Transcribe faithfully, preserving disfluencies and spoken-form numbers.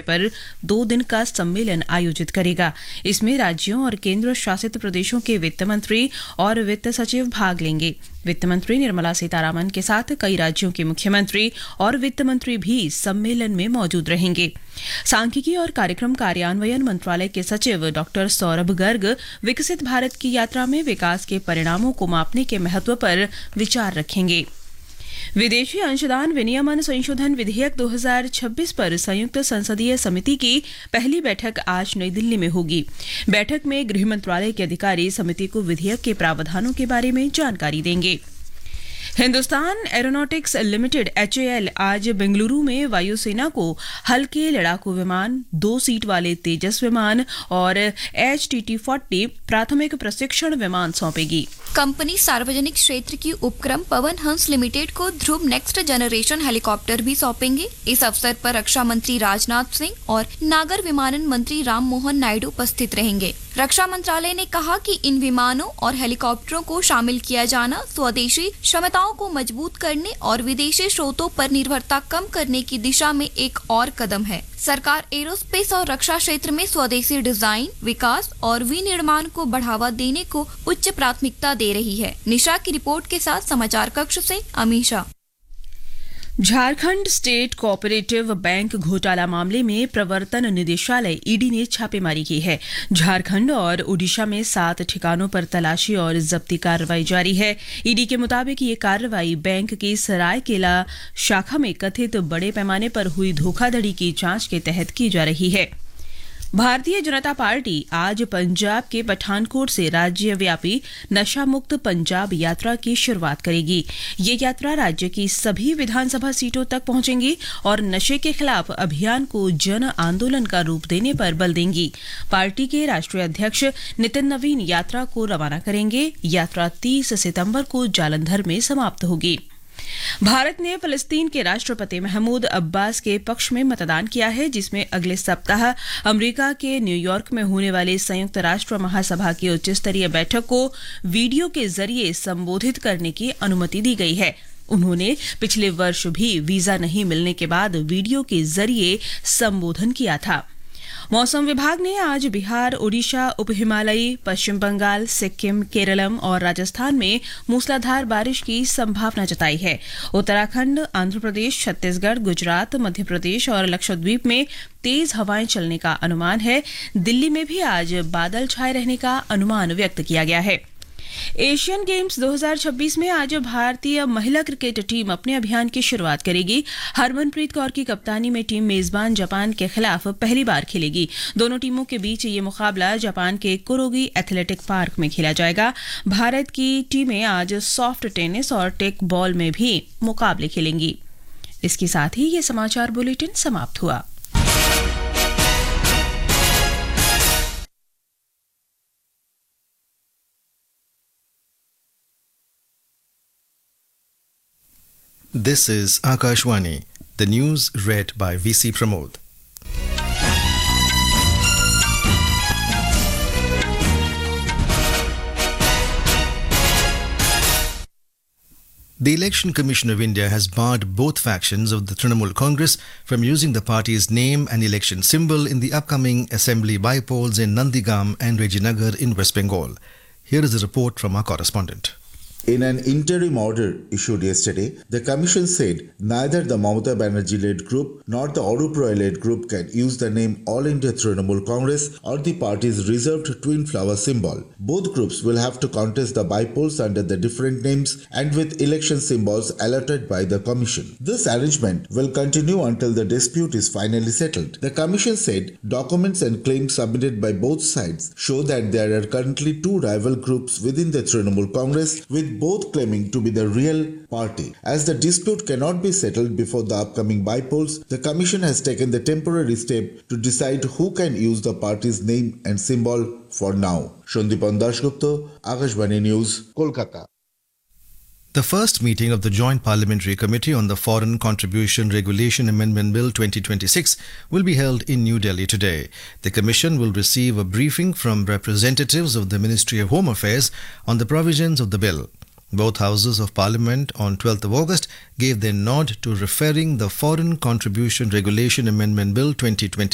पर दो दिन का सम्मेलन आयोजित करेगा। इसमें राज्यों और केंद्र शासित प्रदेशों के वित्त मंत्री और वित्त सचिव भाग लेंगे। वित्त मंत्री निर्मला सीतारामन के साथ कई राज्यों के मुख्यमंत्री और वित्त मंत्री भी सम्मेलन में मौजूद रहेंगे। सांख्यिकी और कार्यक्रम कार्यान्वयन मंत्रालय के सचिव डॉक्टर सौरभ गर्ग विकसित भारत की यात्रा में विकास के परिणामों को मापने के महत्व पर विचार रखेंगे। विदेशी अंशदान विनियमन संशोधन विधेयक दो हज़ार छब्बीस पर संयुक्त संसदीय समिति की पहली बैठक आज नई दिल्ली में होगी। बैठक में गृह मंत्रालय के अधिकारी समिति को विधेयक के प्रावधानों के बारे में जानकारी देंगे। Hindustan aeronautics limited H A L आज बेंगलुरु में वायुसेना को हल्के लड़ाकू विमान, दो सीट वाले तेजस विमान और एच टी टी फोर्टी प्राथमिक प्रशिक्षण विमान सौंपेगी। कंपनी सार्वजनिक क्षेत्र की उपक्रम पवन हंस लिमिटेड को ध्रुव नेक्स्ट जनरेशन हेलीकॉप्टर भी सौंपेंगे। इस अवसर पर रक्षा मंत्री राजनाथ सिंह और नागर विमानन मंत्री राम मोहन नायडू उपस्थित रहेंगे। रक्षा मंत्रालय ने कहा कि इन विमानों और हेलीकॉप्टरों को शामिल किया जाना स्वदेशी क्षमताओं को मजबूत करने और विदेशी स्रोतों पर निर्भरता कम करने की दिशा में एक और कदम है। सरकार एरोस्पेस और रक्षा क्षेत्र में स्वदेशी डिजाइन, विकास और विनिर्माण को बढ़ावा देने को उच्च प्राथमिकता दे रही है। निशा की रिपोर्ट के साथ समाचार कक्ष से Amisha. Jharkhand state cooperative bank घोटाला मामले में प्रवर्तन निदेशालय ई डी ने छापेमारी की है। झारखंड और ओडिशा में सात ठिकानों पर तलाशी और जब्ती कार्रवाई जारी है। ई डी के मुताबिक ये कार्रवाई बैंक की सरायकेला शाखा में कथित बड़े पैमाने पर हुई धोखाधड़ी की जांच के तहत की जा रही है। भारतीय जनता पार्टी आज पंजाब के पठानकोट से राज्यव्यापी नशा मुक्त पंजाब यात्रा की शुरुआत करेगी। ये यात्रा राज्य की सभी विधानसभा सीटों तक पहुंचेंगी और नशे के खिलाफ अभियान को जन आंदोलन का रूप देने पर बल देंगी। पार्टी के राष्ट्रीय अध्यक्ष नितिन नवीन यात्रा को रवाना करेंगे। यात्रा तीस सितंबर को जालंधर में समाप्त होगी। भारत ने फलस्तीन के राष्ट्रपति महमूद अब्बास के पक्ष में मतदान किया है, जिसमें अगले सप्ताह अमेरिका के न्यूयॉर्क में होने वाले संयुक्त राष्ट्र महासभा की उच्च स्तरीय बैठक को वीडियो के जरिए संबोधित करने की अनुमति दी गई है। उन्होंने पिछले वर्ष भी वीजा नहीं मिलने के बाद वीडियो के जरिए संबोधन किया था। मौसम विभाग ने आज बिहार, ओडिशा, उप हिमालयी, पश्चिम बंगाल, सिक्किम, केरलम और राजस्थान में मूसलाधार बारिश की संभावना जताई है। उत्तराखंड, आंध्र प्रदेश, छत्तीसगढ़, गुजरात, मध्य प्रदेश और लक्षद्वीप में तेज हवाएं चलने का अनुमान है। दिल्ली में भी आज बादल छाए रहने का अनुमान व्यक्त किया गया है। एशियन गेम्स दो हज़ार छब्बीस में आज भारतीय महिला क्रिकेट टीम अपने अभियान की शुरुआत करेगी। हरमनप्रीत कौर की कप्तानी में टीम मेजबान जापान के खिलाफ पहली बार खेलेगी। दोनों टीमों के बीच ये मुकाबला जापान के कुरोगी एथलेटिक पार्क में खेला जाएगा। भारत की टीमें आज सॉफ्ट टेनिस और टेक बॉल में भी मुकाबले खेलेंगी। इसके साथ ही ये समाचार बुलेटिन समाप्त हुआ। This is Akashwani, the news read by V C Pramod. The Election Commission of India has barred both factions of the Trinamool Congress from using the party's name and election symbol in the upcoming assembly by-polls in Nandigam and Rajinagar in West Bengal. Here is a report from our correspondent. In an interim order issued yesterday, the Commission said neither the Mamata Banerjee-led group nor the Arup Roy-led group can use the name All India Trinamool Congress or the party's reserved twin flower symbol. Both groups will have to contest the by-polls under the different names and with election symbols allotted by the Commission. This arrangement will continue until the dispute is finally settled. The Commission said documents and claims submitted by both sides show that there are currently two rival groups within the Trinamool Congress, with both claiming to be the real party. As the dispute cannot be settled before the upcoming by-polls, the Commission has taken the temporary step to decide who can use the party's name and symbol for now. Shandipan Dashgupta, Akashvani News, Kolkata. The first meeting of the Joint Parliamentary Committee on the Foreign Contribution Regulation Amendment Bill twenty twenty-six will be held in New Delhi today. The Commission will receive a briefing from representatives of the Ministry of Home Affairs on the provisions of the bill. Both houses of Parliament on twelfth of August gave their nod to referring the Foreign Contribution Regulation Amendment Bill twenty twenty-six